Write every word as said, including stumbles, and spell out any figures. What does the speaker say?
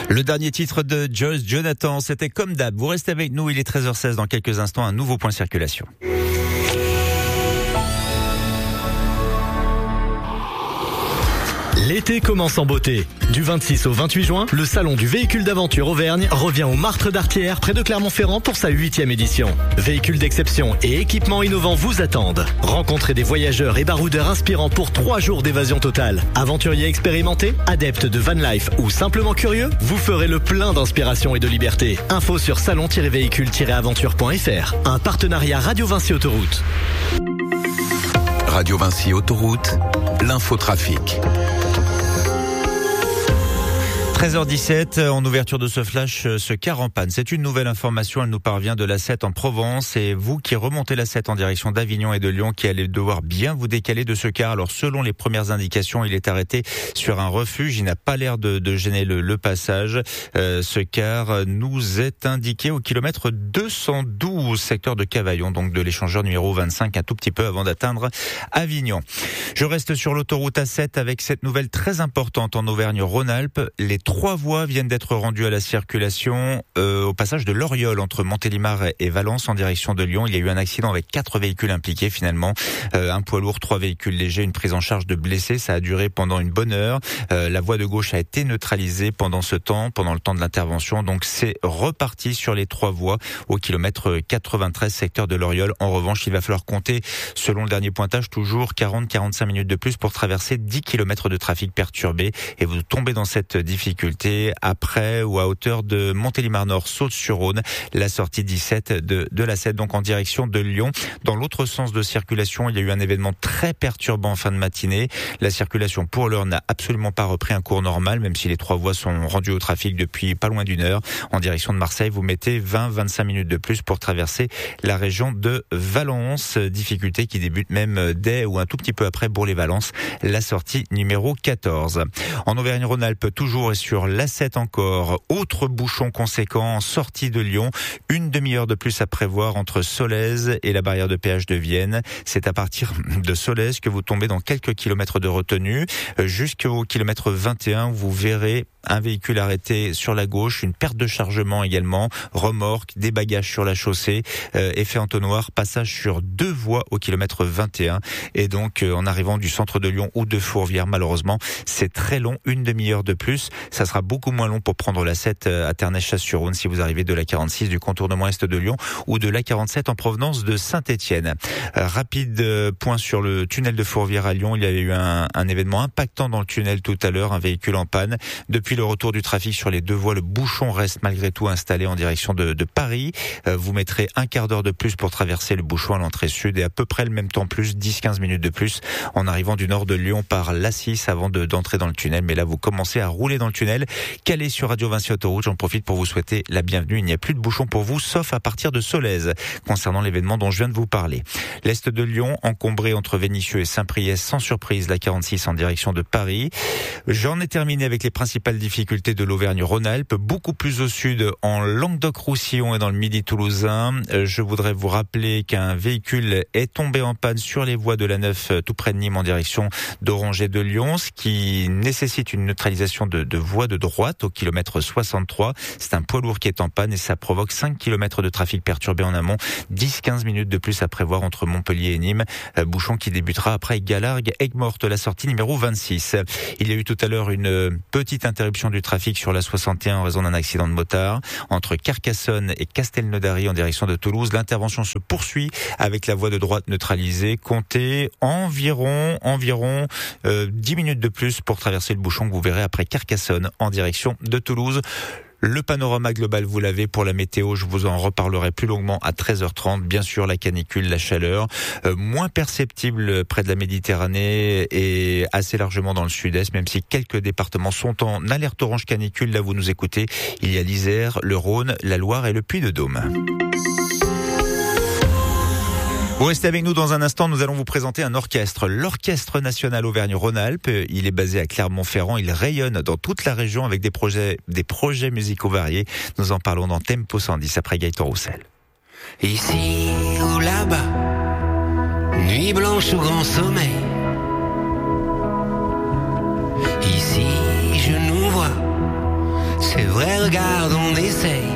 Le dernier titre de Joyce Jonathan, c'était Comme d'hab. Vous restez avec nous, il est treize heures seize. Dans quelques instants, un nouveau point circulation. L'été commence en beauté. Du vingt-six au vingt-huit juin, le salon du véhicule d'aventure Auvergne revient au Martre d'Artière, près de Clermont-Ferrand, pour sa huitième édition. Véhicules d'exception et équipements innovants vous attendent. Rencontrez des voyageurs et baroudeurs inspirants pour trois jours d'évasion totale. Aventuriers expérimentés, adeptes de van life ou simplement curieux, vous ferez le plein d'inspiration et de liberté. Info sur salon tiret véhicule tiret aventure point f r. Un partenariat Radio Vinci Autoroute. Radio Vinci Autoroute, l'infotrafic. treize heures dix-sept, en ouverture de ce flash, ce car en panne. C'est une nouvelle information, elle nous parvient de l'A sept en Provence. Et vous qui remontez l'A sept en direction d'Avignon et de Lyon, qui allez devoir bien vous décaler de ce car. Alors selon les premières indications, il est arrêté sur un refuge. Il n'a pas l'air de, de gêner le, le passage. Euh, ce car nous est indiqué au kilomètre deux cent douze, secteur de Cavaillon, donc de l'échangeur numéro vingt-cinq, un tout petit peu avant d'atteindre Avignon. Je reste sur l'autoroute A sept avec cette nouvelle très importante en Auvergne-Rhône-Alpes. Les trois voies viennent d'être rendues à la circulation euh, au passage de l'Oriol entre Montélimar et Valence en direction de Lyon. Il y a eu un accident avec quatre véhicules impliqués finalement, euh, un poids lourd, trois véhicules légers, une prise en charge de blessés. Ça a duré pendant une bonne heure. Euh, la voie de gauche a été neutralisée pendant ce temps, pendant le temps de l'intervention. Donc c'est reparti sur les trois voies au kilomètre quatre-vingt-treize, secteur de l'Oriol. En revanche, il va falloir compter, selon le dernier pointage, toujours quarante à quarante-cinq minutes de plus pour traverser dix kilomètres de trafic perturbé. Et vous tombez dans cette difficulté après ou à hauteur de Montélimar-Nord, Saulx-sur-Rhône, la sortie dix-sept de, de l'A sept, donc en direction de Lyon. Dans l'autre sens de circulation, il y a eu un événement très perturbant en fin de matinée. La circulation pour l'heure n'a absolument pas repris un cours normal, même si les trois voies sont rendues au trafic depuis pas loin d'une heure. En direction de Marseille, vous mettez vingt à vingt-cinq minutes de plus pour traverser la région de Valence. Difficulté qui débute même dès ou un tout petit peu après Bourg-les-Valences, la sortie numéro quatorze. En Auvergne-Rhône-Alpes, toujours et sur l'A sept encore, autre bouchon conséquent en sortie de Lyon, une demi-heure de plus à prévoir entre Solèze et la barrière de péage de Vienne. C'est à partir de Solèze que vous tombez dans quelques kilomètres de retenue. Jusqu'au kilomètre vingt et un, vous verrez un véhicule arrêté sur la gauche, une perte de chargement également, remorque, des bagages sur la chaussée, euh, effet entonnoir, passage sur deux voies au kilomètre vingt et un. Et donc, euh, en arrivant du centre de Lyon ou de Fourvière, malheureusement, c'est très long, une demi-heure de plus. Ça sera beaucoup moins long pour prendre l'A sept à Ternay-Chasse-sur-Rhône si vous arrivez de la quarante-six du contournement est de Lyon ou de l'A quarante-sept en provenance de Saint-Étienne. Euh, rapide euh, point sur le tunnel de Fourvière à Lyon. Il y a eu un, un événement impactant dans le tunnel tout à l'heure, un véhicule en panne. Depuis le retour du trafic sur les deux voies, le bouchon reste malgré tout installé en direction de, de Paris. Euh, vous mettrez un quart d'heure de plus pour traverser le bouchon à l'entrée sud et à peu près le même temps plus, dix à quinze minutes de plus en arrivant du nord de Lyon par l'A six avant de, d'entrer dans le tunnel. Mais là, vous commencez à rouler dans le tunnel. Calé sur Radio Vinci Autoroute, j'en profite pour vous souhaiter la bienvenue. Il n'y a plus de bouchon pour vous, sauf à partir de Solèze, concernant l'événement dont je viens de vous parler. L'est de Lyon, encombré entre Vénissieux et Saint-Priest, sans surprise, la quarante-six en direction de Paris. J'en ai terminé avec les principales difficultés de l'Auvergne-Rhône-Alpes, beaucoup plus au sud, en Languedoc-Roussillon et dans le Midi toulousain. Je voudrais vous rappeler qu'un véhicule est tombé en panne sur les voies de la neuf, tout près de Nîmes, en direction d'Orange et de Lyon, ce qui nécessite une neutralisation de, de voie de droite au kilomètre soixante-trois. C'est un poids lourd qui est en panne et ça provoque cinq kilomètres de trafic perturbé en amont, dix à quinze minutes de plus à prévoir entre Montpellier et Nîmes. Bouchon qui débutera après Galargues, Aigues-Mortes, la sortie numéro vingt-six. Il y a eu tout à l'heure une petite interruption du trafic sur la soixante et un en raison d'un accident de motard entre Carcassonne et Castelnaudary en direction de Toulouse. L'intervention se poursuit avec la voie de droite neutralisée. Comptez environ environ euh, dix minutes de plus pour traverser le bouchon que vous verrez après Carcassonne en direction de Toulouse. Le panorama global, vous l'avez. Pour la météo, je vous en reparlerai plus longuement à treize heures trente. Bien sûr, la canicule, la chaleur, euh, moins perceptible près de la Méditerranée et assez largement dans le sud-est, même si quelques départements sont en alerte orange canicule. Là, vous nous écoutez. Il y a l'Isère, le Rhône, la Loire et le Puy-de-Dôme. Vous restez avec nous dans un instant, nous allons vous présenter un orchestre, l'Orchestre National Auvergne-Rhône-Alpes. Il est basé à Clermont-Ferrand, il rayonne dans toute la région avec des projets, des projets musicaux variés. Nous en parlons dans Tempo cent dix après Gaëtan Roussel. Ici ou là-bas, nuit blanche ou grand sommeil. Ici je nous vois, C'est vrai, regarde, on essaye.